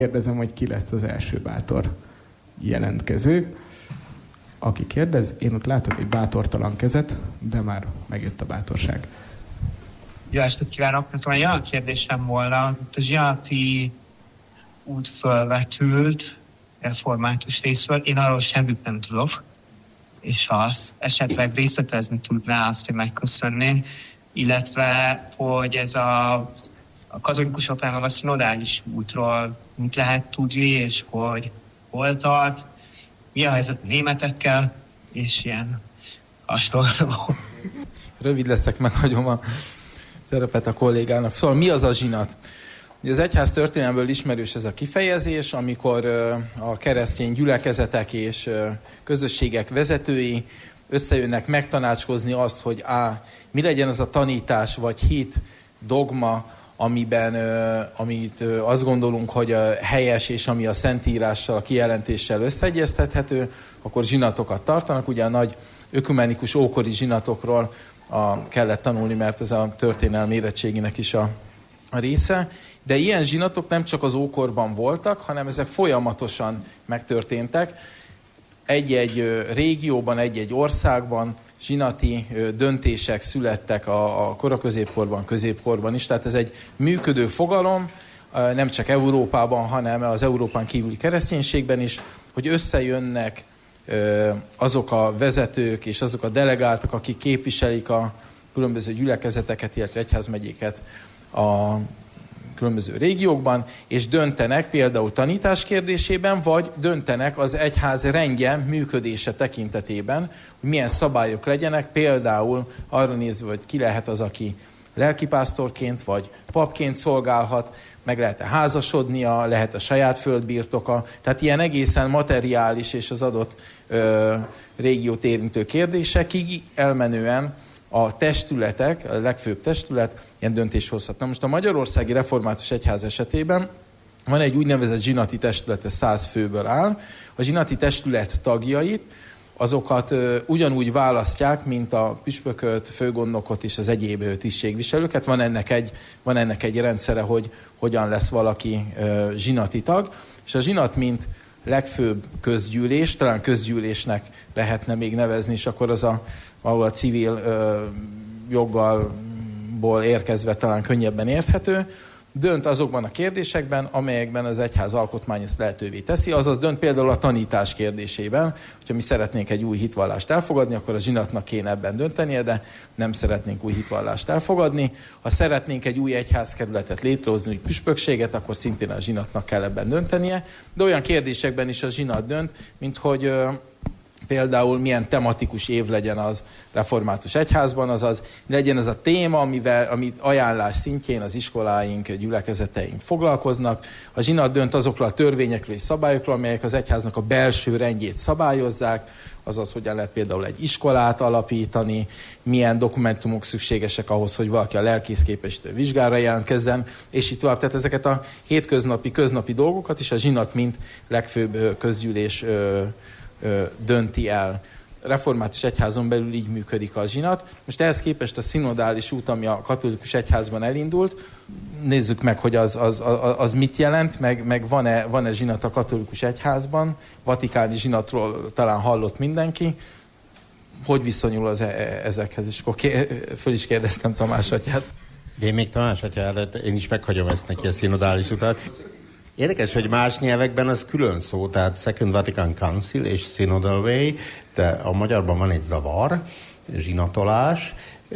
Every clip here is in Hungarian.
Kérdezem, hogy ki lesz az első bátor jelentkező. Aki kérdez, én ott látok egy bátortalan kezet, de már megjött a bátorság. Jó estét kívánok! Nekem egy olyan kérdésem volna, itt a zsinati út fölvetült református részről, én arról semmit nem tudok, és ha azt esetleg részletezni tudná, azt én megköszönném, illetve, hogy ez a katolikusoknál meg a szinodális útról mit lehet tudni, és hogy hol tart, mi a helyzet a németekkel, és ilyen hasonló. Rövid leszek, meghagyom a szerepet a kollégának. Szóval mi az a zsinat? Az egyház történelmből ismerős ez a kifejezés, amikor a keresztény gyülekezetek és közösségek vezetői összejönnek megtanácskozni azt, hogy mi legyen az a tanítás vagy hit, dogma, amit azt gondolunk, hogy a helyes és ami a Szentírással, a kijelentéssel összeegyeztethető, akkor zsinatokat tartanak. Ugye a nagy ökumenikus ókori zsinatokról kellett tanulni, mert ez a történelmi érettségének is a része. De ilyen zsinatok nem csak az ókorban voltak, hanem ezek folyamatosan megtörténtek. Egy-egy régióban, egy-egy országban zsinati döntések születtek a koraközépkorban, középkorban is. Tehát ez egy működő fogalom, nem csak Európában, hanem az Európán kívüli kereszténységben is, hogy összejönnek azok a vezetők és azok a delegáltak, akik képviselik a különböző gyülekezeteket, illetve egyházmegyéket a különböző régiókban, és döntenek például tanítás kérdésében, vagy döntenek az egyház rendje működése tekintetében, hogy milyen szabályok legyenek, például arra nézve, hogy ki lehet az, aki lelkipásztorként vagy papként szolgálhat, meg lehet-e házasodnia, lehet a saját földbirtoka, tehát ilyen egészen materiális és az adott régiót érintő kérdésekig elmenően a testületek, a legfőbb testület ilyen döntést hozhat. Na most a Magyarországi Református Egyház esetében van egy úgynevezett zsinati testület, ez 100 főből áll. A zsinati testület tagjait, azokat ugyanúgy választják, mint a püspököt, főgondnokot és az egyéb tisztségviselőket. Van ennek egy rendszere, hogy hogyan lesz valaki zsinati tag. És a zsinat, mint legfőbb közgyűlés, talán közgyűlésnek lehetne még nevezni, és akkor az ahol a civil joggalból érkezve talán könnyebben érthető, dönt azokban a kérdésekben, amelyekben az egyház alkotmány ezt lehetővé teszi, azaz dönt például a tanítás kérdésében, hogyha mi szeretnénk egy új hitvallást elfogadni, akkor a zsinatnak kéne ebben döntenie, de nem szeretnénk új hitvallást elfogadni. Ha szeretnénk egy új egyházkerületet létrehozni, új püspökséget, akkor szintén a zsinatnak kell ebben döntenie, de olyan kérdésekben is a zsinat dönt, mint hogy például milyen tematikus év legyen az református egyházban, azaz legyen ez a téma, amit ajánlás szintjén az iskoláink, gyülekezeteink foglalkoznak. A zsinat dönt azokról a törvényekről és szabályokról, amelyek az egyháznak a belső rendjét szabályozzák, azaz hogyan lehet például egy iskolát alapítani, milyen dokumentumok szükségesek ahhoz, hogy valaki a lelkészképesítő vizsgára jelentkezzen, és így tovább. Tehát ezeket a köznapi dolgokat is a zsinat mint legfőbb közgyűlés dönti el. Református egyházon belül így működik a zsinat. Most ehhez képest a szinodális út, ami a katolikus egyházban elindult, nézzük meg, hogy az mit jelent, meg van-e zsinat a katolikus egyházban, vatikáni zsinatról talán hallott mindenki, hogy viszonyul az ezekhez, és akkor föl is kérdeztem Tamás atyát. Én még Tamás atya előtt, én is meghagyom ezt neki a szinodális utat. Érdekes, hogy más nyelvekben az külön szó, tehát Second Vatican Council és Synodal Way, de a magyarban van egy zavar, zsinatolás.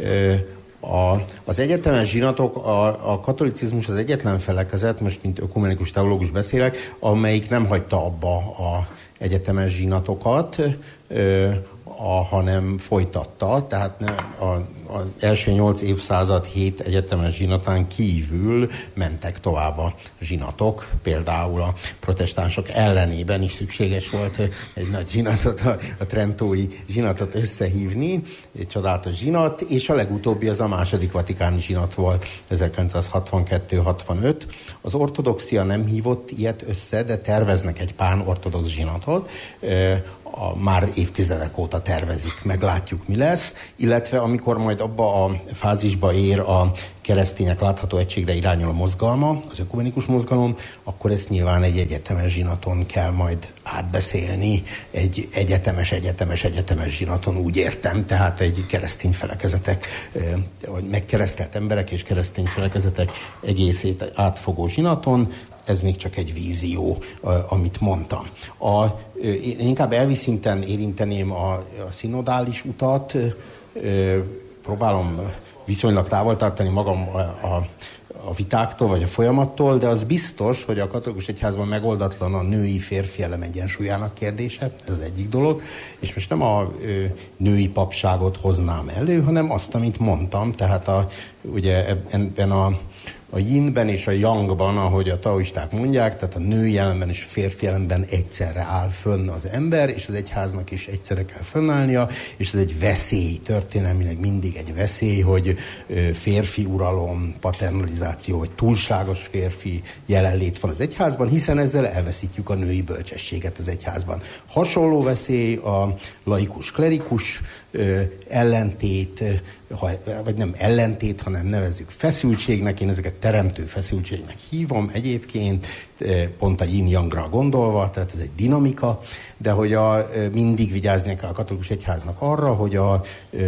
Az egyetemes zsinatok, a katolicizmus az egyetlen felekezet, most mint ökumenikus teológus beszélek, amelyik nem hagyta abba az egyetemes zsinatokat, hanem folytatta, tehát az első 8 évszázad 7 egyetemes zsinatán kívül mentek tovább a zsinatok. Például a protestánsok ellenében is szükséges volt egy nagy zsinatot, a trentói zsinatot összehívni, egy csodálatos zsinat, és a legutóbbi az a második vatikáni zsinat volt, 1962-65. Az ortodoxia nem hívott ilyet össze, de terveznek egy pán-ortodox zsinatot. már évtizedek óta tervezik, meglátjuk, mi lesz, illetve amikor majd abba a fázisba ér a keresztények látható egységre irányuló mozgalma, az ökumenikus mozgalom, akkor ezt nyilván egy egyetemes zsinaton kell majd átbeszélni, egy egyetemes zsinaton, úgy értem, tehát egy keresztény felekezetek, vagy megkeresztelt emberek és keresztény felekezetek egészét átfogó zsinaton. Ez még csak egy vízió, amit mondtam. Én inkább elvi szinten érinteném a szinodális utat, próbálom viszonylag távol tartani magam a vitáktól, vagy a folyamattól, de az biztos, hogy a katolikus egyházban megoldatlan a női-férfi elem egyensúlyának kérdése, ez az egyik dolog, és most nem a női papságot hoznám elő, hanem azt, amit mondtam, tehát ugye ebben a yinben és a yangban, ahogy a taoisták mondják, tehát a női jelenben és a férfi jelenben egyszerre áll fönn az ember, és az egyháznak is egyszerre kell fönnállnia, és ez egy veszély, történelmileg mindig egy veszély, hogy férfi uralom, paternalizáció, vagy túlságos férfi jelenlét van az egyházban, hiszen ezzel elveszítjük a női bölcsességet az egyházban. Hasonló veszély a laikus-klerikus ellentét, vagy nem ellentét, hanem nevezzük feszültségnek, én ezeket teremtő feszültségnek hívom egyébként, pont a yin-yangra gondolva, tehát ez egy dinamika, de hogy mindig vigyázni kell a katolikus egyháznak arra, hogy a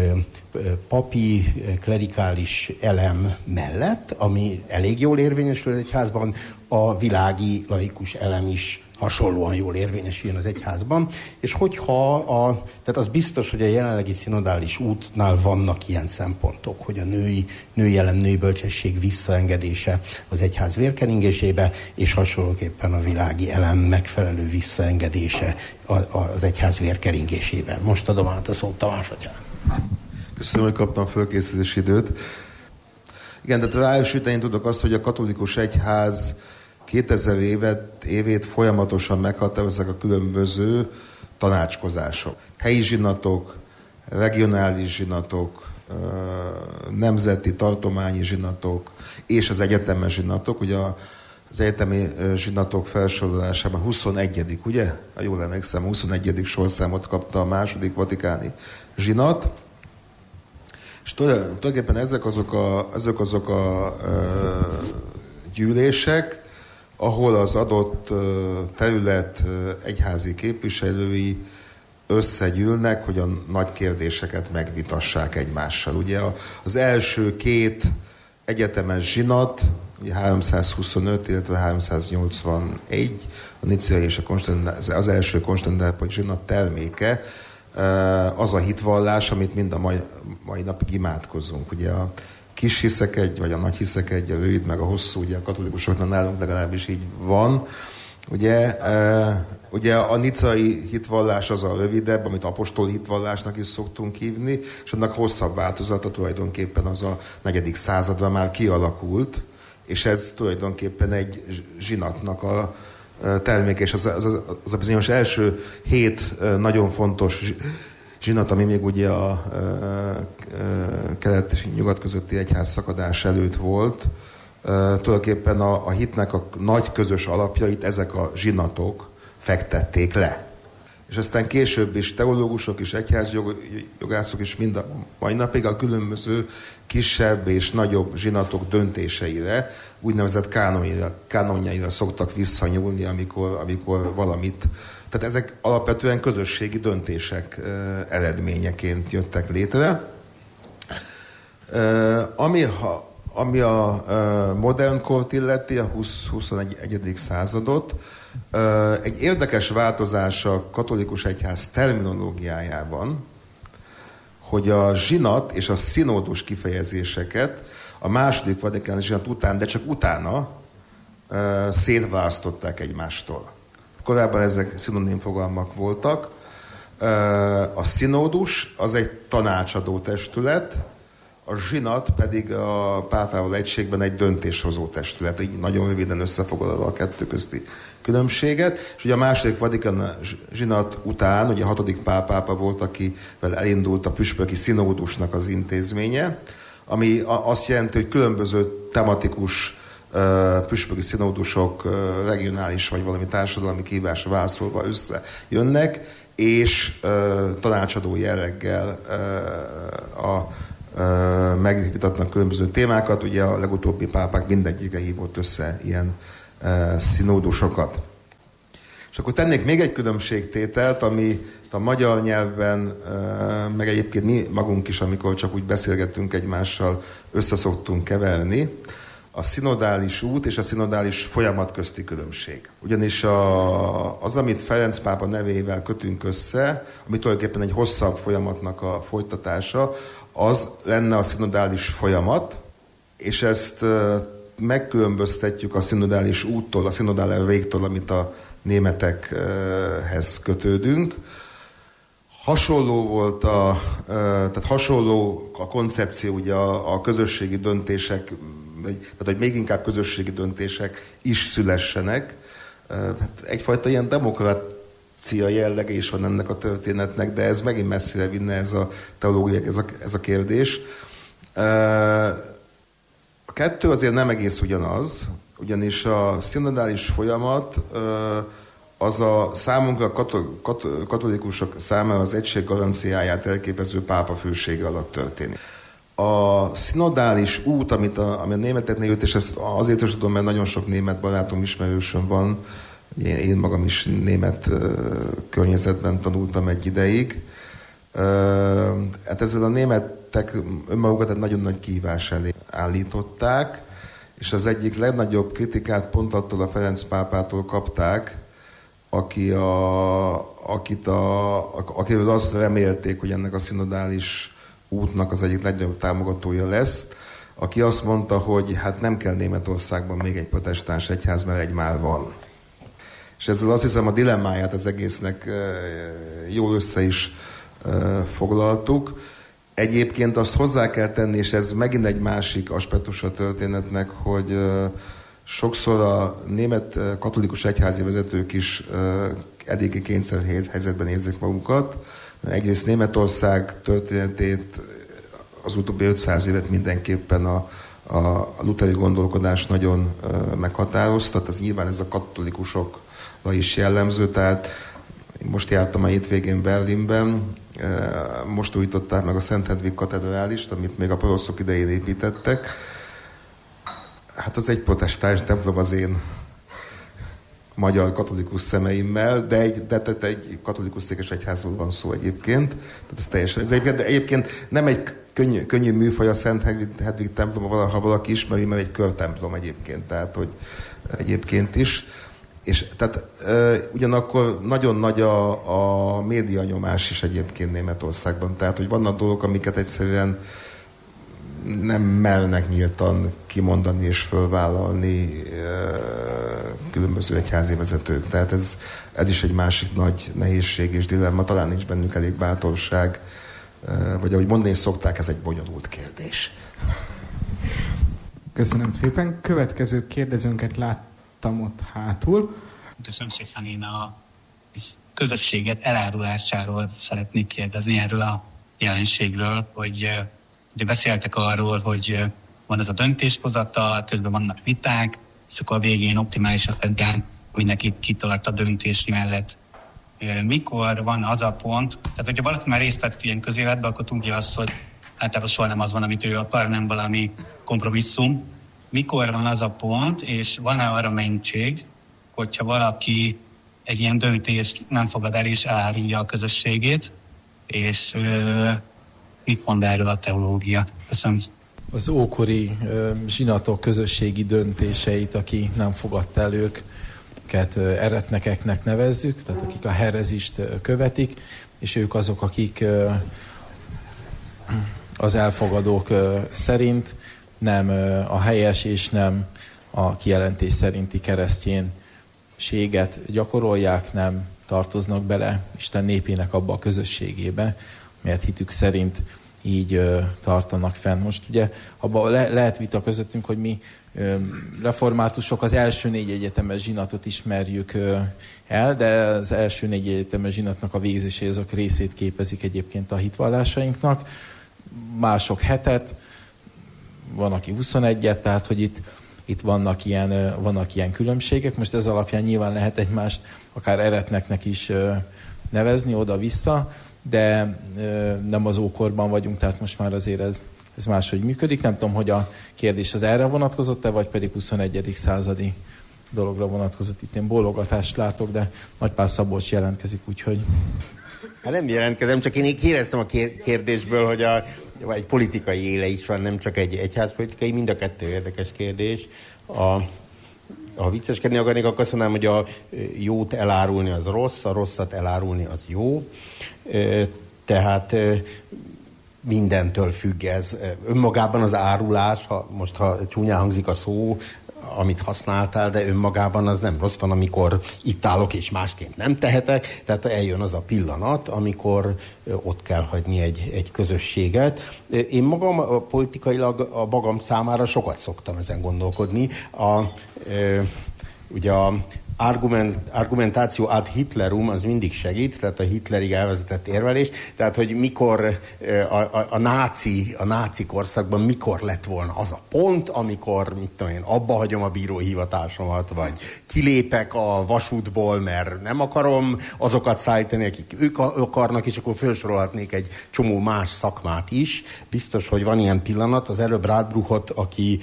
papi, klerikális elem mellett, ami elég jól érvényesül az egyházban, a világi laikus elem is hasonlóan jól érvényesüljön az egyházban, és tehát az biztos, hogy a jelenlegi szinodális útnál vannak ilyen szempontok, hogy a női elem, női bölcsesség visszaengedése az egyház vérkeringésébe, és hasonlóképpen a világi elem megfelelő visszaengedése az egyház vérkeringésébe. Most adom át a szót Tamás atyának. Köszönöm, hogy kaptam fölkészülési időt. Igen, tehát ráesőten én tudok azt, hogy a katolikus egyház 2000 évét folyamatosan meghatározzák a különböző tanácskozások. Helyi zsinatok, regionális zsinatok, nemzeti, tartományi zsinatok és az egyetemes zsinatok. Ugye az egyetemi zsinatok felsorolásában 21. ugye? Ha jól emlékszem, 21. sorszámot kapta a második vatikáni zsinat. És tulajdonképpen ezek azok a gyűlések, ahol az adott terület egyházi képviselői összegyűlnek, hogy a nagy kérdéseket megvitassák egymással. Ugye az első két egyetemes zsinat, ugye 325, illetve 381, a nicéai és az első konstantinápolyi zsinat terméke, az a hitvallás, amit mind a mai napig imádkozunk. Ugye a kis hiszekedj, vagy a nagy hiszekedj, a rövid, meg a hosszú, ugye a katolikusoknál nálunk legalábbis így van. Ugye a nicai hitvallás az a rövidebb, amit apostoli hitvallásnak is szoktunk hívni, és annak hosszabb változata tulajdonképpen az a 4. századra már kialakult, és ez tulajdonképpen egy zsinatnak a terméke, és az a bizonyos első 7 nagyon fontos zsinat, ami még ugye a kelet és nyugat közötti egyház szakadás előtt volt. Tulajdonképpen a hitnek a nagy közös alapjait ezek a zsinatok fektették le. És aztán később is teológusok és egyházjogászok is mind a mai napig a különböző kisebb és nagyobb zsinatok döntéseire, úgynevezett kánonjaira szoktak visszanyúlni, amikor valamit. Tehát ezek alapvetően közösségi döntések eredményeként jöttek létre. Ami a modern kort illeti, a 20-21. századot, egy érdekes változás a katolikus egyház terminológiájában, hogy a zsinat és a szinódus kifejezéseket a második vatikáni zsinat után, de csak utána szétválasztották egymástól. Korábban ezek szinonim fogalmak voltak. A szinódus az egy tanácsadó testület, a zsinat pedig a pápával egységben egy döntéshozó testület, így nagyon röviden összefoglalva a kettő közti különbséget. És ugye a második Vatikán zsinat után, ugye a 6. pápa volt, akivel elindult a püspöki szinódusnak az intézménye, ami azt jelenti, hogy különböző tematikus püspöki szinódusok regionális vagy valami társadalmi kihívásra válaszolva összejönnek, és tanácsadó jelleggel megvitatnak különböző témákat. Ugye a legutóbbi pápák mindegyike hívott össze ilyen szinódusokat. És akkor tennék még egy különbségtételt, ami a magyar nyelven, meg egyébként mi magunk is, amikor csak úgy beszélgettünk egymással, összeszoktunk keverni, a szinodális út és a szinodális folyamat közti különbség. Ugyanis az, amit Ferenc pápa nevével kötünk össze, ami tulajdonképpen egy hosszabb folyamatnak a folytatása, az lenne a szinodális folyamat, és ezt megkülönböztetjük a szinodális úttól, a szinodális végtől, amit a németekhez kötődünk. Hasonló volt tehát hasonló a koncepció ugye a közösségi döntések, tehát hogy még inkább közösségi döntések is szülessenek. Hát egyfajta ilyen demokrácia jellege is van ennek a történetnek, de ez megint messzire vinne ez a teológia, ez a kérdés. A kettő azért nem egész ugyanaz, ugyanis a szinodális folyamat az a számunkra katolikusok számára az egység garanciáját elképező pápa fősége alatt történik. A szinodális út, ami a németeknél jött, és ezt azért is tudom, mert nagyon sok német barátom, ismerősöm van, én magam is német környezetben tanultam egy ideig. Hát ezzel a németek önmagukat egy nagyon nagy kihívás elé állították, és az egyik legnagyobb kritikát pont attól a Ferenc pápától kapták, akiről azt remélték, hogy ennek a szinodális útnak az egyik legnagyobb támogatója lesz, aki azt mondta, hogy hát nem kell Németországban még egy protestáns egyház, mert egy már van. És ezzel azt hiszem a dilemmáját az egésznek jól össze is foglaltuk. Egyébként azt hozzá kell tenni, és ez megint egy másik aspektus a történetnek, hogy sokszor a német katolikus egyházi vezetők is eddigi kényszerhelyzetben érzik magukat. Egyrészt Németország történetét, az utóbbi 500 évet mindenképpen a lutheri gondolkodás nagyon meghatározta, tehát nyilván ez a katolikusokra is jellemző, tehát most jártam a hétvégén Berlinben, most újították meg a Szent Hedvig katedrálist, amit még a poroszok idején építettek. Hát az egy protestáns templom az én magyar katolikus szemeimmel, de egy katolikus székesegyházról van szó egyébként. Tehát ez teljesen. Ez egyébként nem egy könnyű műfaj a Szent Hedvig templom, ha valaki ismeri, mert egy körtemplom egyébként, tehát hogy egyébként is. És tehát ugyanakkor nagyon nagy a média nyomás is egyébként Németországban. Tehát, hogy vannak dolgok, amiket egyszerűen nem mernek nyíltan kimondani és fölvállalni különböző egyházi vezetők. Tehát ez is egy másik nagy nehézség és dilemma. Talán nincs bennünk elég bátorság, vagy ahogy mondani szokták, ez egy bonyolult kérdés. Köszönöm szépen. Következő kérdezőnket láttam ott hátul. Köszönöm szépen, én a közösséget elárulásáról szeretnék kérdezni, erről a jelenségről, hogy beszéltek arról, hogy van ez a döntéshozatal, közben vannak viták, és akkor a végén optimális az, hogy mindenki kitart a döntés mellett. Mikor van az a pont, tehát hogyha valaki már részt vett ilyen közéletbe, akkor tudja azt, hogy általában soha nem az van, amit ő akar, nem valami kompromisszum. Mikor van az a pont, és van-e arra mentség, hogyha valaki egy ilyen döntést nem fogad el, és elárulja a közösségét, és mit mond erről a teológia? Köszönöm. Az ókori zsinatok közösségi döntéseit, aki nem fogadta el őket, eretnekeknek nevezzük, tehát akik a herezist követik, és ők azok, akik az elfogadók szerint nem a helyes és nem a kijelentés szerinti kereszténységet gyakorolják, nem tartoznak bele Isten népének abba a közösségébe, mert hitük szerint így tartanak fenn. Most ugye abban lehet vita közöttünk, hogy mi reformátusok az első 4 egyetemes zsinatot ismerjük el, de az első 4 egyetemes zsinatnak a végzései azok részét képezik egyébként a hitvallásainknak. Mások 7-et, van aki 21-et, tehát hogy itt itt vannak ilyen különbségek. Most ez alapján nyilván lehet egymást akár eretneknek is nevezni oda-vissza, de nem az ókorban vagyunk, tehát most már azért ez máshogy működik. Nem tudom, hogy a kérdés az erre vonatkozott-e, vagy pedig 21. századi dologra vonatkozott. Itt én bólogatást látok, de Nagypál Szabolcs jelentkezik, úgyhogy... Hát nem jelentkezem, csak én kérdeztem a kérdésből, hogy egy politikai éle is van, nem csak egy egyházpolitikai, mind a kettő érdekes kérdés. Ha vicceskedni akarnék, akkor azt mondanám, hogy a jót elárulni az rossz, a rosszat elárulni az jó. Tehát mindentől függ ez. Önmagában az árulás, ha csúnyán hangzik a szó, amit használtál, de önmagában az nem rossz, van, amikor itt állok és másként nem tehetek, tehát eljön az a pillanat, amikor ott kell hagyni egy közösséget. Én magam politikailag a magam számára sokat szoktam ezen gondolkodni. Ugye a argumentáció ad Hitlerum az mindig segít, tehát a Hitlerig elvezetett érvelés, tehát hogy mikor a náci korszakban mikor lett volna az a pont, amikor, mit tudom én, abba hagyom a bírói hivatásomat, vagy kilépek a vasútból, mert nem akarom azokat szállítani, akik ők akarnak, és akkor felsorolhatnék egy csomó más szakmát is. Biztos, hogy van ilyen pillanat, az előbb Radbruchot, aki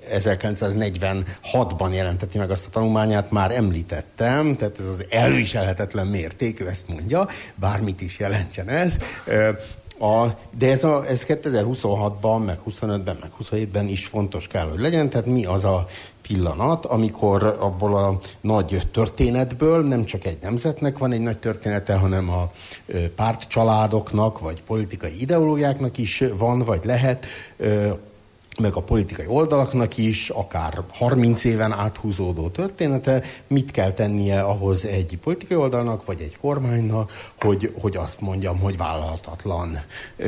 1946-ban jelenteti meg azt a tanulmányát, már említettem, tehát ez az elviselhetetlen mérték, ő ezt mondja, bármit is jelentsen ez. De ez 2026-ban, meg 25-ben, meg 27-ben is fontos kell, hogy legyen, tehát mi az a pillanat, amikor abból a nagy történetből nem csak egy nemzetnek van egy nagy története, hanem a pártcsaládoknak, vagy politikai ideológiáknak is van, vagy lehet, meg a politikai oldalaknak is, akár 30 éven áthúzódó története, mit kell tennie ahhoz egy politikai oldalnak, vagy egy kormánynak, hogy azt mondjam, hogy vállalhatatlan.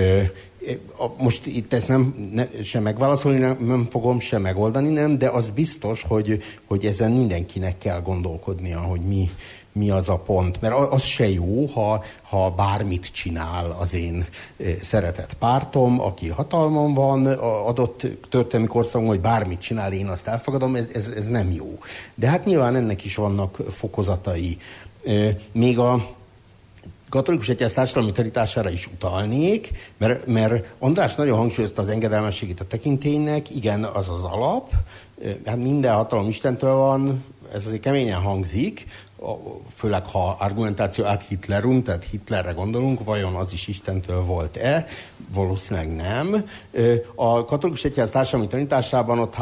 Most itt ezt sem megválaszolni nem fogom, sem megoldani nem, de az biztos, hogy ezen mindenkinek kell gondolkodnia, hogy mi az a pont. Mert az se jó, ha bármit csinál az én szeretett pártom, aki hatalmon van, adott történelmi korszakban, hogy bármit csinál, én azt elfogadom, ez nem jó. De hát nyilván ennek is vannak fokozatai. Még a katolikus egyház társadalmi tanítására is utalnék, mert András nagyon hangsúlyozta az engedelmességét a tekintélynek, igen, az az alap, hát minden hatalom Istentől van, ez azért keményen hangzik, főleg ha argumentáció ad Hitlerum, tehát Hitlerre gondolunk, vajon az is Istentől volt-e? Valószínűleg nem. A katolikus egyház társadalmi tanításában ott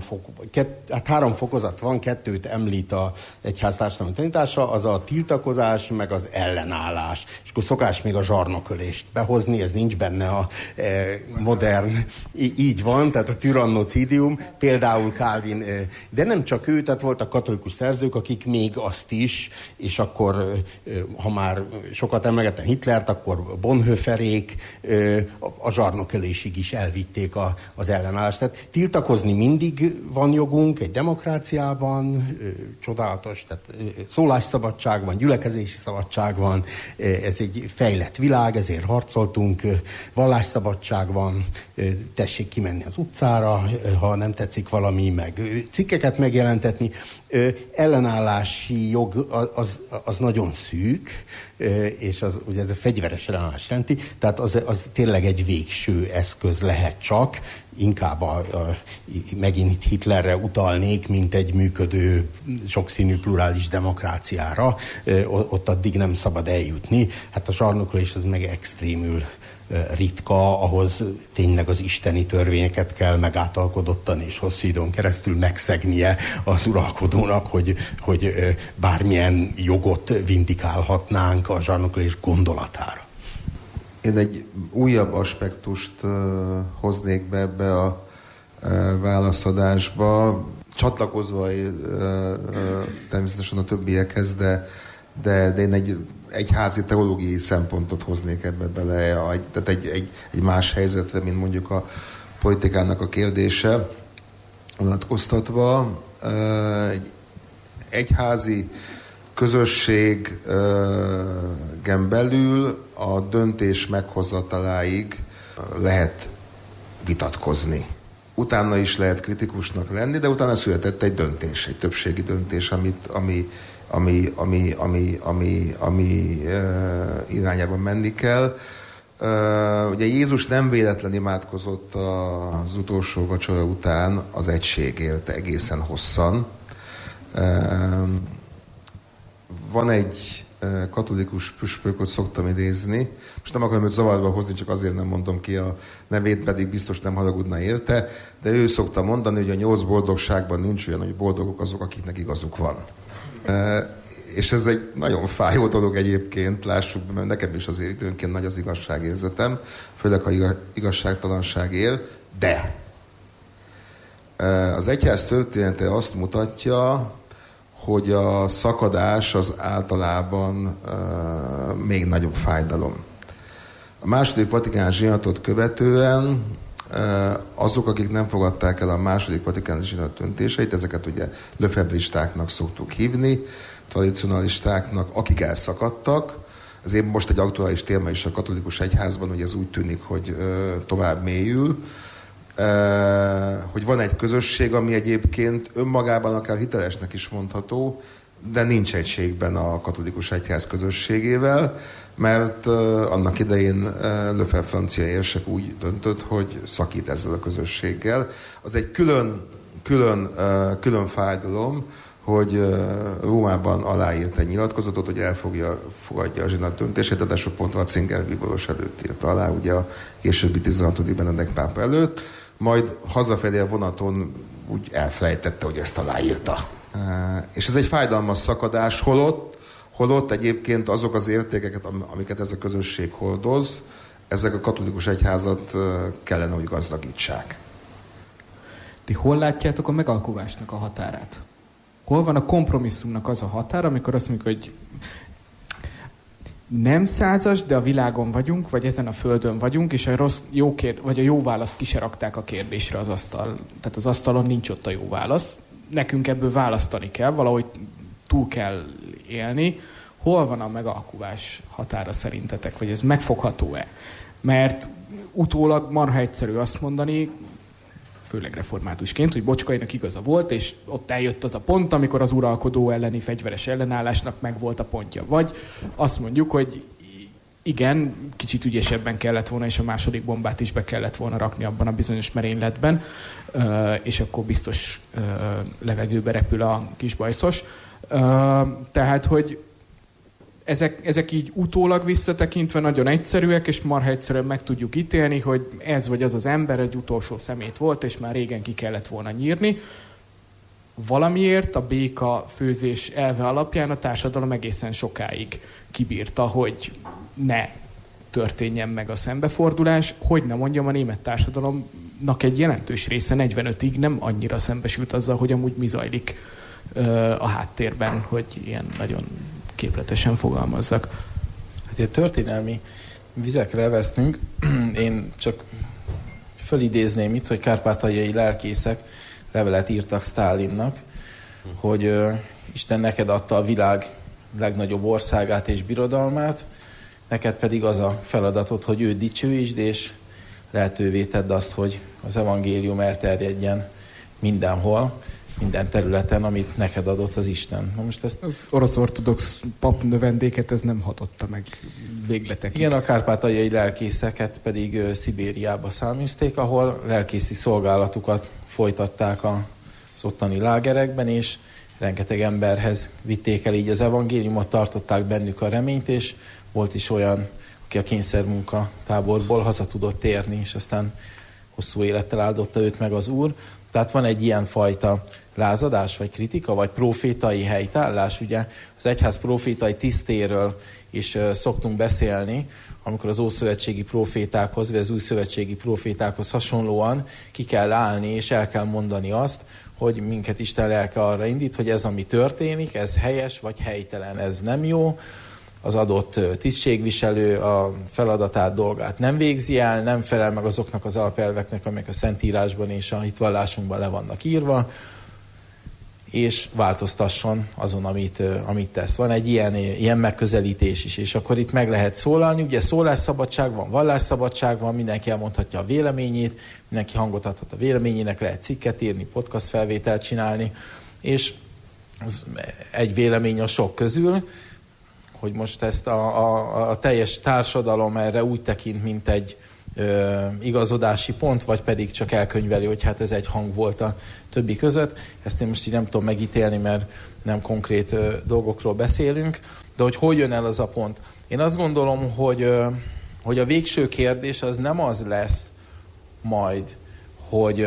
három fokozat van, kettőt említ a egyház társadalmi tanítása, az a tiltakozás, meg az ellenállás. És akkor szokás még a zsarnokölést behozni, ez nincs benne a modern, így van, tehát a tyrannocidium, például Calvin, de nem csak ő, tehát voltak katolikus szerzők, akik még azt is, és akkor, ha már sokat emlegettem Hitlert, akkor Bonhoefferék a zsarnokölésig is elvitték az ellenállást. Tehát tiltakozni mindig van jogunk egy demokráciában, csodálatos, tehát szólásszabadság van, gyülekezési szabadság van, ez egy fejlett világ, ezért harcoltunk, vallásszabadság van, tessék kimenni az utcára, ha nem tetszik valami, meg cikkeket megjelentetni. Ellenállási jog az nagyon szűk, és ugye ez a fegyveres ellenállás jelenti, tehát az tényleg egy végső eszköz lehet csak, inkább megint Hitlerre utalnék, mint egy működő, sokszínű, plurális demokráciára, ott addig nem szabad eljutni. Hát a zsarnokölés az meg extrémül ritka, ahhoz tényleg az isteni törvényeket kell megátalkodottan és hosszú időn keresztül megszegnie az uralkodónak, hogy bármilyen jogot vindikálhatnánk a zsarnokölés gondolatára. Én egy újabb aspektust hoznék be ebbe a válaszadásba, csatlakozva természetesen a többiekhez, de én egy egyházi teológiai szempontot hoznék ebbe bele, tehát egy más helyzetre, mint mondjuk a politikának a kérdése vonatkoztatva. Egy egyházi közösségen belül a döntés meghozataláig lehet vitatkozni. utána is lehet kritikusnak lenni, de utána született egy döntés, egy többségi döntés, ami irányában menni kell. Ugye Jézus nem véletlen imádkozott az utolsó vacsora után az egységért egészen hosszan. Van egy katolikus püspököt szoktam idézni. Most nem akarom őt zavarba hozni, csak azért nem mondom ki a nevét, pedig biztos nem haragudna érte, de ő szokta mondani, hogy a 8 boldogságban nincs olyan, hogy boldogok azok, akiknek igazuk van. És ez egy nagyon fájó dolog egyébként, lássuk be, mert nekem is azért időnként nagy az igazságérzetem, főleg ha igazságtalanság él, de az egyház története azt mutatja, hogy a szakadás az általában még nagyobb fájdalom. A második Vatikán zsinatot követően azok, akik nem fogadták el a második Vatikán zsinat döntéseit, ezeket ugye löfebristáknak szoktuk hívni, tradicionalistáknak, akik elszakadtak. Ezért most egy aktuális téma is a katolikus egyházban, hogy ez úgy tűnik, hogy tovább mélyül. Hogy van egy közösség, ami egyébként önmagában akár hitelesnek is mondható, de nincs egységben a katolikus egyház közösségével, mert annak idején Lefebvre francia érsek úgy döntött, hogy szakít ezzel a közösséggel. Az egy külön fájdalom, hogy Rómában aláírt egy nyilatkozatot, hogy fogadja a zsinat döntését, de sok pont Ratzinger bíboros előtt írta alá, ugye a későbbi 16. Benedek pápa előtt, majd hazafelé a vonaton úgy elfelejtette, hogy ezt aláírta. És ez egy fájdalmas szakadás, holott egyébként azok az értékeket, amiket ez a közösség hordoz, ezek a katolikus egyházat kellene, hogy gazdagítsák. Ti hol látjátok a megalkuvásnak a határát? Hol van a kompromisszumnak az a határ, amikor azt mondjuk, hogy nem százas, de a világon vagyunk, vagy ezen a földön vagyunk, és a jó választ ki se rakták a kérdésre az asztal. Tehát az asztalon nincs ott a jó válasz. Nekünk ebből választani kell, valahogy túl kell élni. Hol van a megalkuvás határa szerintetek, vagy ez megfogható-e? Mert utólag marha egyszerű azt mondani, főleg reformátusként, hogy Bocskainak igaza volt, és ott eljött az a pont, amikor az uralkodó elleni fegyveres ellenállásnak megvolt a pontja. Vagy azt mondjuk, hogy igen, kicsit ügyesebben kellett volna, és a második bombát is be kellett volna rakni abban a bizonyos merényletben, és akkor biztos levegőbe repül a kis bajszos. Tehát, hogy ezek így utólag visszatekintve nagyon egyszerűek, és marha egyszerűen meg tudjuk ítélni, hogy ez vagy az az ember egy utolsó szemét volt, és már régen ki kellett volna nyírni. Valamiért a béka főzés elve alapján a társadalom egészen sokáig kibírta, hogy ne történjen meg a szembefordulás. Hogy nem mondjam, a német társadalomnak egy jelentős része 45-ig nem annyira szembesült azzal, hogy amúgy mi zajlik a háttérben, hogy ilyen nagyon képletesen fogalmazzak. Hát egy történelmi vizekre vesztünk. Én csak fölidézném itt, hogy kárpátaljai lelkészek levelet írtak Sztálinnak, hogy Isten neked adta a világ legnagyobb országát és birodalmát, neked pedig az a feladatod, hogy őt dicsőítsd, és lehetővé tedd azt, hogy az evangélium elterjedjen mindenhol, minden területen, amit neked adott az Isten. Na most ezt... Az orosz ortodox pap növendéket ez nem hatotta meg végletekig. Igen, a kárpátaljai lelkészeket pedig Szibériába száműzték, ahol lelkészi szolgálatukat folytatták az ottani lágerekben, és rengeteg emberhez vitték el így az evangéliumot, tartották bennük a reményt, és volt is olyan, aki a kényszermunka táborból haza tudott térni, és aztán hosszú élettel áldotta őt meg az Úr. Tehát van egy ilyen fajta lázadás, vagy kritika, vagy profétai helytállás. Ugye az egyház profétai tisztéről is szoktunk beszélni, amikor az ószövetségi profétákhoz, vagy az újszövetségi profétákhoz hasonlóan ki kell állni, és el kell mondani azt, hogy minket Isten lelke arra indít, hogy ez, ami történik, ez helyes, vagy helytelen, ez nem jó. Az adott tisztségviselő a feladatát, dolgát nem végzi el, nem felel meg azoknak az alapelveknek, amelyek a Szentírásban és a hitvallássunkban le vannak írva, és változtasson azon, amit tesz. Van egy ilyen megközelítés is, és akkor itt meg lehet szólalni. Ugye szólásszabadság van, vallásszabadság van, mindenki elmondhatja a véleményét, mindenki hangot adhat a véleményének, lehet cikket írni, podcast felvételt csinálni, és egy vélemény a sok közül, hogy most ezt a teljes társadalom erre úgy tekint, mint egy igazodási pont, vagy pedig csak elkönyveli, hogy hát ez egy hang volt a többi között. Ezt én most így nem tudom megítélni, mert nem konkrét dolgokról beszélünk, de hogy jön el az a pont. Én azt gondolom, hogy a végső kérdés az nem az lesz majd, hogy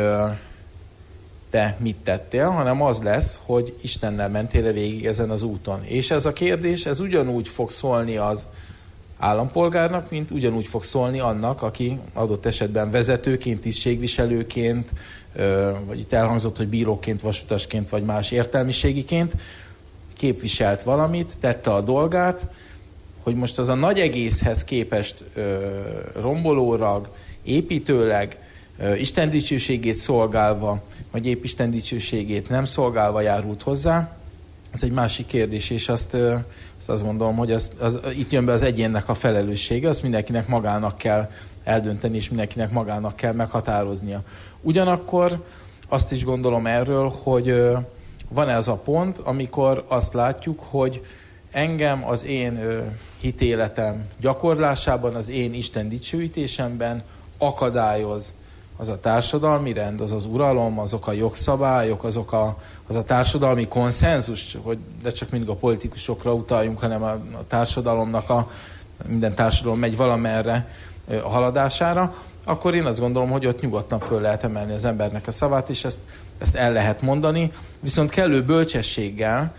te mit tettél, hanem az lesz, hogy Istennel mentél végig ezen az úton. És ez a kérdés, ez ugyanúgy fog szólni az állampolgárnak, mint ugyanúgy fog szólni annak, aki adott esetben vezetőként, tisztségviselőként, vagy itt elhangzott, hogy bíróként, vasutasként, vagy más értelmiségiként képviselt valamit, tette a dolgát, hogy most az a nagy egészhez képest rombolórag, építőleg, Isten dicsőségét szolgálva, vagy épp Isten dicsőségét nem szolgálva járult hozzá, ez egy másik kérdés, és azt gondolom, hogy itt jön be az egyénnek a felelőssége, azt mindenkinek magának kell eldönteni, és mindenkinek magának kell meghatároznia. Ugyanakkor azt is gondolom erről, hogy van ez a pont, amikor azt látjuk, hogy engem az én hitéletem gyakorlásában, az én Isten dicsőítésemben akadályoz az a társadalmi rend, az az uralom, azok a jogszabályok, az a társadalmi konszenzus, hogy de csak mindig a politikusokra utaljunk, hanem a társadalomnak minden társadalom megy valamerre a haladására, akkor én azt gondolom, hogy ott nyugodtan föl lehet emelni az embernek a szavát, és ezt el lehet mondani, viszont kellő bölcsességgel,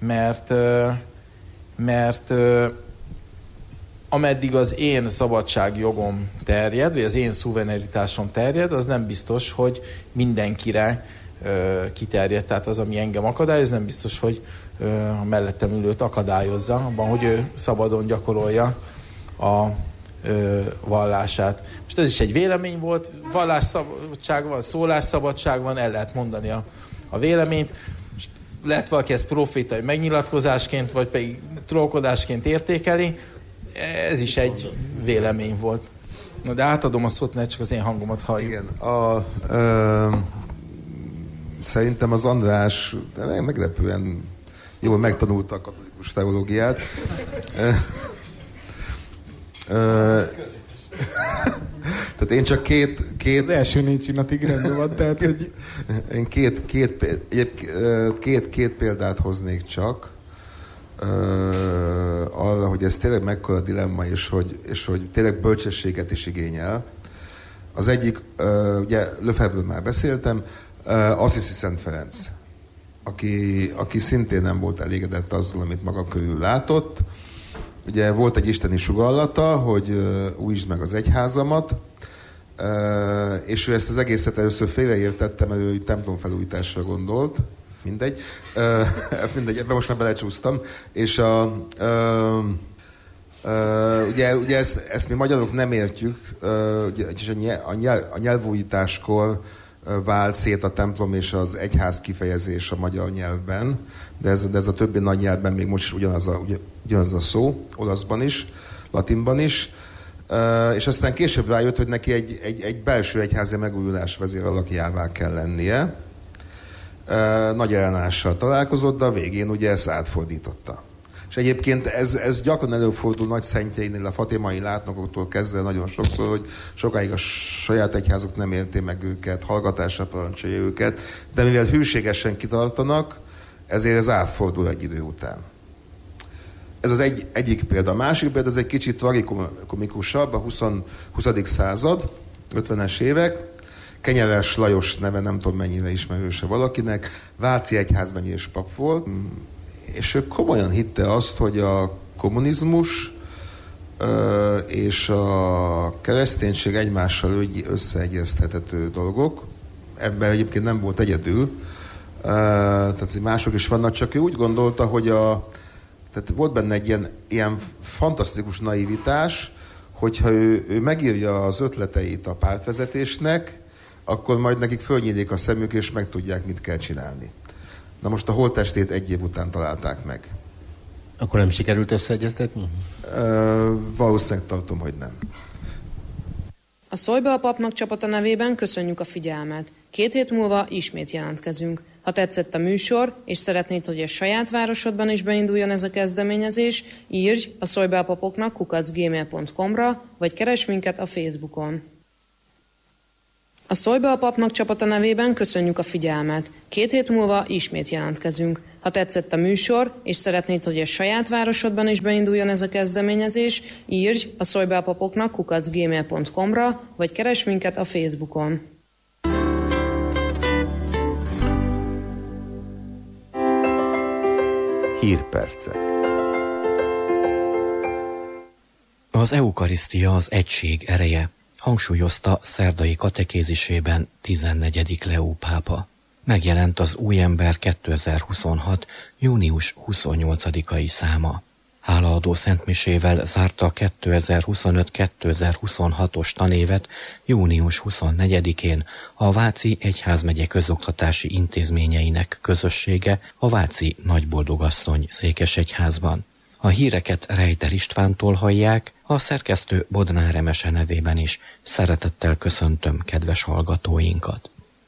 mert ameddig az én szabadságjogom terjed, vagy az én szuverenitásom terjed, az nem biztos, hogy mindenkire kiterjed. Tehát az, ami engem akadályoz, nem biztos, hogy a mellettem ülőt akadályozza abban, hogy ő szabadon gyakorolja a vallását. Most ez is egy vélemény volt, vallásszabadság van, szólásszabadság van, el lehet mondani a véleményt. Most lehet valaki ezt profétai megnyilatkozásként, vagy pedig trollkodásként értékeli, ez is egy vélemény volt. Na, de átadom a szót, ne csak az én hangomat halljuk. Igen, szerintem az András meglepően jól megtanulta a katolikus teológiát. Tehát én csak két... Az első 4 csillatig rendben van, tehát hogy... Én két példát hoznék csak. Arra, hogy ez tényleg mekkora dilemma, és hogy tényleg bölcsességet is igényel. Az egyik, ugye Lefebvre-ről már beszéltem, Assisi Szent Ferenc, aki szintén nem volt elégedett azzal, amit maga körül látott. Ugye volt egy isteni sugallata, hogy újítsd meg az egyházamat, és ő ezt az egészet először félreértette, mert ő templomfelújításra gondolt. Mindegy, ebben most már belecsúsztam. És ugye ezt mi magyarok nem értjük, és a nyelvújításkor vált szét a templom és az egyház kifejezés a magyar nyelvben, de ez a többi nagy nyelvben még most is ugyanaz a szó, olaszban is, latinban is, és aztán később rájött, hogy neki egy belső egyházi megújulás vezéralakjává kell lennie. Nagy ellenállással találkozott, de a végén ugye ezt átfordította. És egyébként ez gyakran előfordul nagy szentjeinél, a fatimai látnokoktól kezdve nagyon sokszor, hogy sokáig a saját egyházuk nem érti meg őket, hallgatásra parancsolja őket, de mivel hűségesen kitartanak, ezért ez átfordul egy idő után. Ez az egyik példa. A másik példa, ez egy kicsit tragikomikusabb, a 20. század, 50-es évek. Kenyeres Lajos neve nem tudom mennyire ismerőse valakinek, váci egyházmegyés pap volt, és ő komolyan hitte azt, hogy a kommunizmus és a kereszténység egymással összeegyeztethető dolgok. Ebben egyébként nem volt egyedül, tehát mások is vannak, csak ő úgy gondolta, hogy tehát volt benne egy ilyen fantasztikus naivitás, hogyha ő megírja az ötleteit a pártvezetésnek, akkor majd nekik fölnyílik a szemük, és megtudják, mit kell csinálni. Na most a holttestét 1 év után találták meg. Akkor nem sikerült összeegyeztetni? Valószínűleg tartom, hogy nem. A Szólj be a papnak csapata nevében köszönjük a figyelmet. 2 hét múlva ismét jelentkezünk. Ha tetszett a műsor, és szeretnéd, hogy a saját városodban is beinduljon ez a kezdeményezés, írj a szóllybeapapoknak @gmail.com-ra, vagy keresd minket a Facebookon. A Szólj be a papnak csapata nevében köszönjük a figyelmet. 2 hét múlva ismét jelentkezünk. Ha tetszett a műsor, és szeretnéd, hogy a saját városodban is beinduljon ez a kezdeményezés, írj a szóllybeapapoknak @gmail.com-ra, vagy keresd minket a Facebookon. Hírpercek. Az eukarisztia az egység ereje, hangsúlyozta szerdai katekézisében 14. Leó pápa. Megjelent az Új ember 2026. június 28-ai száma. Hálaadó szentmisével zárta a 2025-2026-os tanévet június 24-én a Váci Egyházmegye közoktatási intézményeinek közössége a Váci Nagyboldogasszony székesegyházban. A híreket Rejter Istvántól hallják, a szerkesztő Bodnár Emese nevében is szeretettel köszöntöm kedves hallgatóinkat.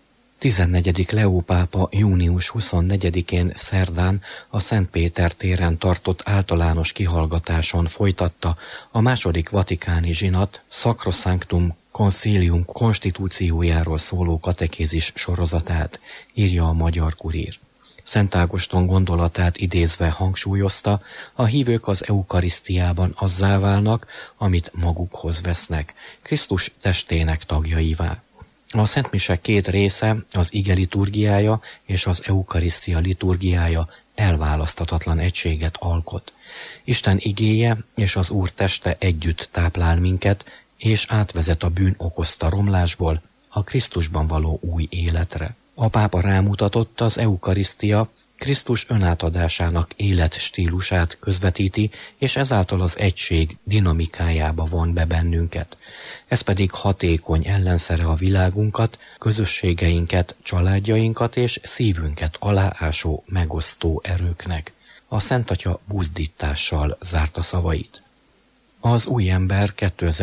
14. Leó pápa június 24-én szerdán a Szent Péter téren tartott általános kihallgatáson folytatta a második vatikáni zsinat Sacrosanctum Concilium konstitúciójáról szóló katekézis sorozatát, írja a Magyar Kurír. Szent Ágoston gondolatát idézve hangsúlyozta, a hívők az eukarisztiában azzá válnak, amit magukhoz vesznek, Krisztus testének tagjaivá. A szentmise 2 része, az ige liturgiája és az eukarisztia liturgiája elválaszthatatlan egységet alkot. Isten igéje és az Úr teste együtt táplál minket, és átvezet a bűn okozta romlásból a Krisztusban való új életre. A pápa rámutatott, az eukarisztia Krisztus önátadásának életstílusát közvetíti, és ezáltal az egység dinamikájába von be bennünket. Ez pedig hatékony ellenszere a világunkat, közösségeinket, családjainkat és szívünket aláásó, megosztó erőknek. A Szent Atya buzdítással zárta szavait. Az Új ember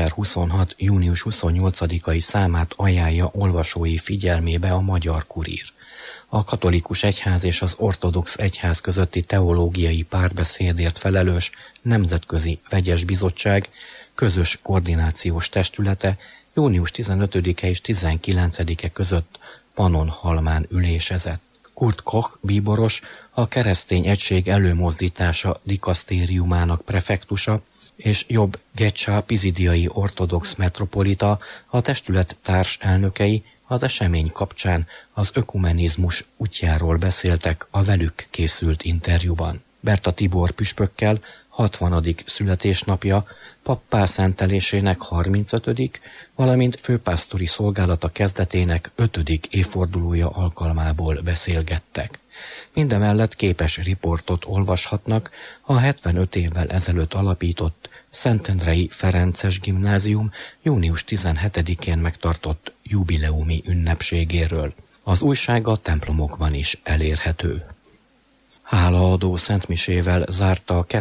2026. június 28-ai számát ajánlja olvasói figyelmébe a Magyar Kurír. A katolikus egyház és az ortodox egyház közötti teológiai párbeszédért felelős Nemzetközi Vegyes Bizottság közös koordinációs testülete június 15-e és 19-e között Pannonhalmán ülésezett. Kurt Koch bíboros, a Keresztény Egység Előmozdítása dikasztériumának prefektusa, és Jobb Gecsa pizidiai ortodox metropolita, a testület társelnökei az esemény kapcsán az ökumenizmus útjáról beszéltek a velük készült interjúban. Berta Tibor püspökkel 60. születésnapja, pappá szentelésének 35., valamint főpásztori szolgálata kezdetének 5. évfordulója alkalmából beszélgettek. Mindemellett képes riportot olvashatnak a 75 évvel ezelőtt alapított Szentendrei Ferences Gimnázium június 17-én megtartott jubileumi ünnepségéről. Az újság a templomokban is elérhető. Hálaadó szentmisével zárta a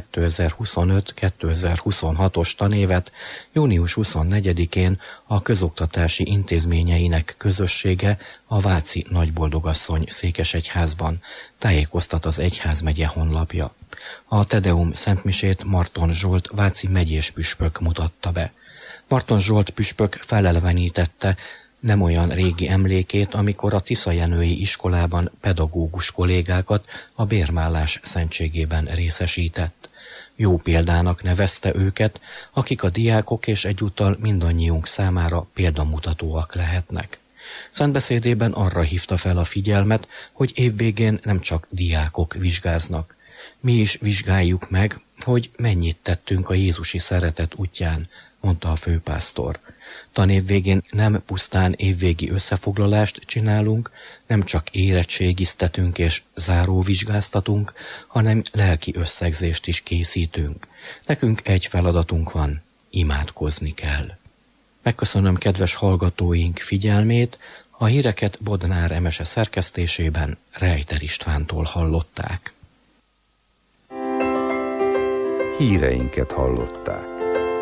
2025-2026-os tanévet június 24-én a közoktatási intézményeinek közössége a Váci Nagyboldogasszony székesegyházban, tájékoztat az egyházmegye honlapja. A Tedeum szentmisét Marton Zsolt váci megyés püspök mutatta be. Marton Zsolt püspök felelevenítette nem olyan régi emlékét, amikor a tiszajenői iskolában pedagógus kollégákat a bérmállás szentségében részesített. Jó példának nevezte őket, akik a diákok és egyúttal mindannyiunk számára példamutatóak lehetnek. Szentbeszédében arra hívta fel a figyelmet, hogy évvégén nem csak diákok vizsgáznak. Mi is vizsgáljuk meg, hogy mennyit tettünk a jézusi szeretet útján, mondta a főpásztor. Tanév végén nem pusztán évvégi összefoglalást csinálunk, nem csak érettségiztetünk és záróvizsgáztatunk, hanem lelki összegzést is készítünk. Nekünk egy feladatunk van, imádkozni kell. Megköszönöm kedves hallgatóink figyelmét, A híreket Bodnár Emese szerkesztésében Rejter Istvántól hallották. Híreinket hallották.